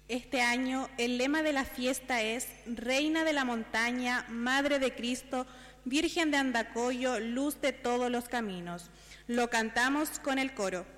Este año el lema de la fiesta es Reina de la Montaña, Madre de Cristo, Virgen de Andacollo, Luz de todos los caminos. Lo cantamos con el coro.